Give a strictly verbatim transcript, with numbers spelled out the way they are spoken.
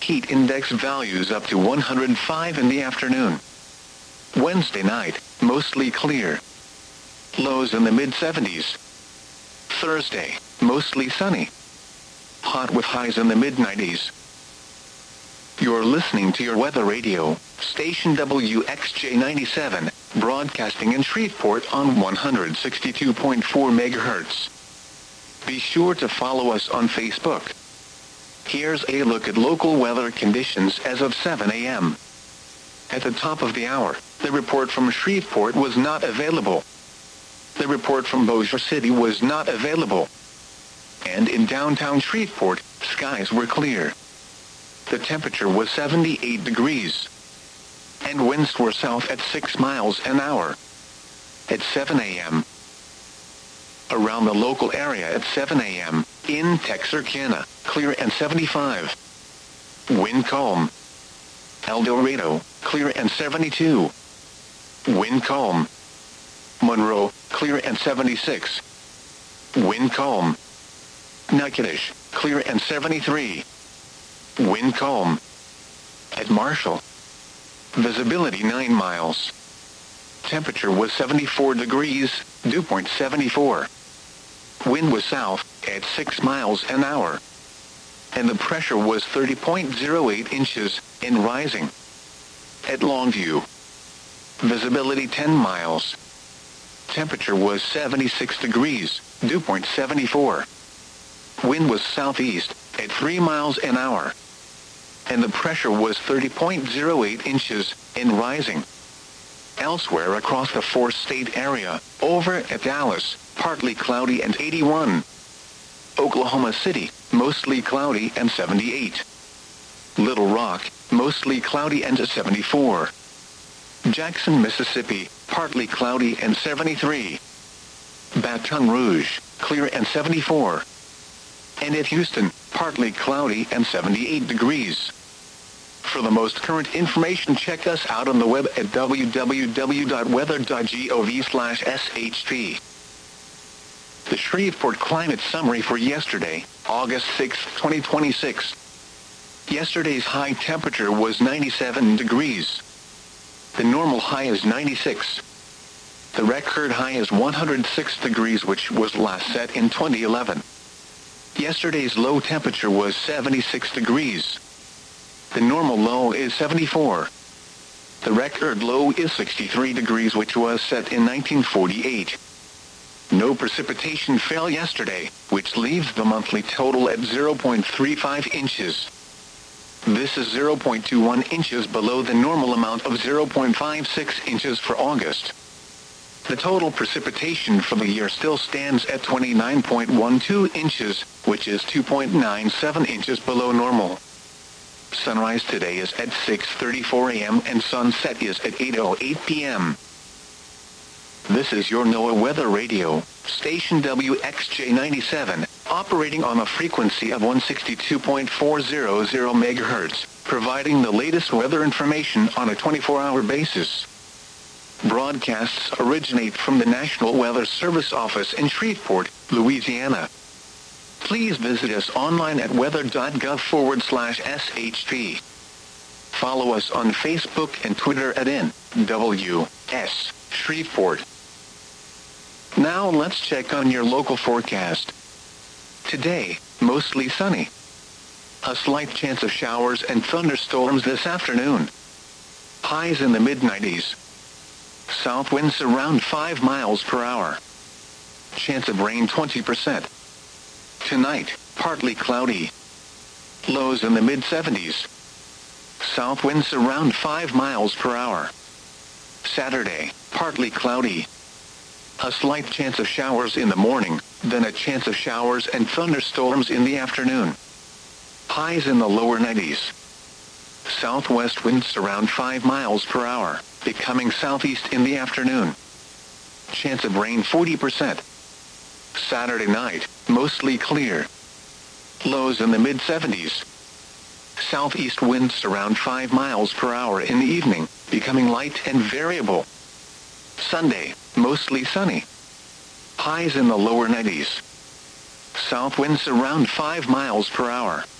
heat index values up to one hundred five in the afternoon. Wednesday night, mostly clear. Lows in the mid seventies. Thursday, mostly sunny. Hot with highs in the mid nineties. You're listening to your weather radio, station W X J ninety-seven, broadcasting in Shreveport on one hundred sixty-two point four megahertz. Be sure to follow us on Facebook. Here's a look at local weather conditions as of seven a m At the top of the hour, the report from Shreveport was not available. The report from Bossier City was not available. And in downtown Shreveport, skies were clear. The temperature was seventy-eight degrees. And winds were south at six miles an hour. At seven a m Around the local area at seven a m, in Texarkana, clear and seventy-five. Wind calm. El Dorado, clear and seventy-two. Wind calm. Monroe, clear and seventy-six. Wind calm. Natchitoches, clear and seventy-three. Wind calm. At Marshall, visibility nine miles. Temperature was seventy-four degrees, dew point seventy-four. Wind was south, at six miles an hour. And the pressure was thirty point zero eight inches, and rising. At Longview, visibility ten miles. Temperature was seventy-six degrees, dew point seventy-four. Wind was southeast, at three miles an hour. And the pressure was thirty point zero eight inches, and rising. Elsewhere across the four-state area, over at Dallas, partly cloudy and eighty-one. Oklahoma City, mostly cloudy and seventy-eight. Little Rock, mostly cloudy and seventy-four. Jackson, Mississippi, partly cloudy and seventy-three. Baton Rouge, clear and seventy-four. And at Houston, partly cloudy and seventy-eight degrees. For the most current information, check us out on the web at w w w dot weather dot gov slash s h p. The Shreveport Climate Summary for yesterday, August sixth, twenty twenty-six. Yesterday's high temperature was ninety-seven degrees. The normal high is ninety-six. The record high is one hundred six degrees, which was last set in twenty eleven. Yesterday's low temperature was seventy-six degrees. The normal low is seventy-four. The record low is sixty-three degrees, which was set in nineteen forty-eight. No precipitation fell yesterday, which leaves the monthly total at zero point three five inches. This is zero point two one inches below the normal amount of zero point five six inches for August. The total precipitation for the year still stands at twenty-nine point one two inches, which is two point nine seven inches below normal. Sunrise today is at six thirty-four a m and sunset is at eight oh eight p m This is your NOAA Weather Radio, station W X J ninety-seven, operating on a frequency of one hundred sixty-two point four hundred megahertz, providing the latest weather information on a twenty-four hour basis. Broadcasts originate from the National Weather Service office in Shreveport, Louisiana. Please visit us online at weather.gov forward slash shp. Follow us on Facebook and Twitter at N W S Shreveport. Now let's check on your local forecast. Today, mostly sunny. A slight chance of showers and thunderstorms this afternoon. Highs in the mid nineties. South winds around five miles per hour. Chance of rain twenty percent. Tonight, partly cloudy. Lows in the mid seventies. South winds around five miles per hour. Saturday, partly cloudy. A slight chance of showers in the morning, then a chance of showers and thunderstorms in the afternoon. Highs in the lower nineties. Southwest winds around five miles per hour, becoming southeast in the afternoon. Chance of rain forty percent. Saturday night, mostly clear. Lows in the mid seventies. Southeast winds around five miles per hour in the evening, becoming light and variable. Sunday, mostly sunny. Highs in the lower nineties. South winds around five miles per hour.